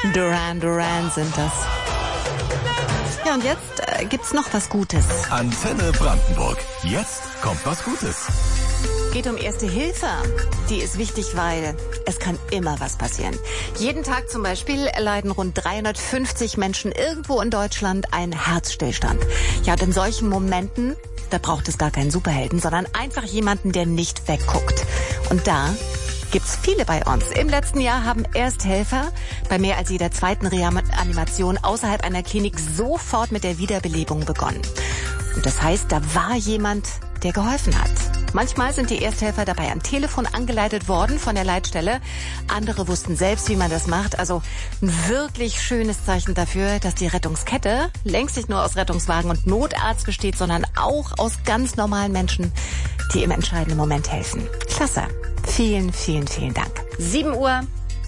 Duran Duran sind das. Ja, und jetzt gibt's noch was Gutes. Antenne Brandenburg. Jetzt kommt was Gutes. Geht um Erste Hilfe. Die ist wichtig, weil es kann immer was passieren. Jeden Tag zum Beispiel erleiden rund 350 Menschen irgendwo in Deutschland einen Herzstillstand. Ja, und in solchen Momenten, da braucht es gar keinen Superhelden, sondern einfach jemanden, der nicht wegguckt. Und da gibt's viele bei uns. Im letzten Jahr haben Ersthelfer bei mehr als jeder zweiten Reanimation außerhalb einer Klinik sofort mit der Wiederbelebung begonnen. Und das heißt, da war jemand, der geholfen hat. Manchmal sind die Ersthelfer dabei am Telefon angeleitet worden von der Leitstelle. Andere wussten selbst, wie man das macht. Also ein wirklich schönes Zeichen dafür, dass die Rettungskette längst nicht nur aus Rettungswagen und Notarzt besteht, sondern auch aus ganz normalen Menschen, die im entscheidenden Moment helfen. Klasse. Vielen, vielen, vielen Dank. 7:53 Uhr.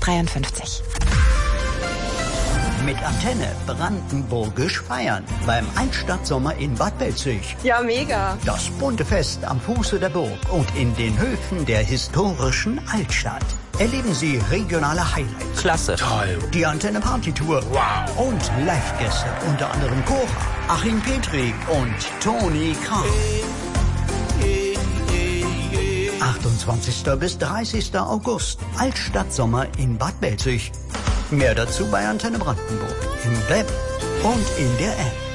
Mit Antenne brandenburgisch feiern beim Altstadtsommer in Bad Belzig. Ja, mega. Das bunte Fest am Fuße der Burg und in den Höfen der historischen Altstadt. Erleben Sie regionale Highlights. Klasse. Toll. Die Antenne Partytour. Wow. Und Live-Gäste, unter anderem Cora, Achim Petri und Toni Kraus. 28. bis 30. August. Altstadtsommer in Bad Belzig. Mehr dazu bei Antenne Brandenburg, im Web und in der App.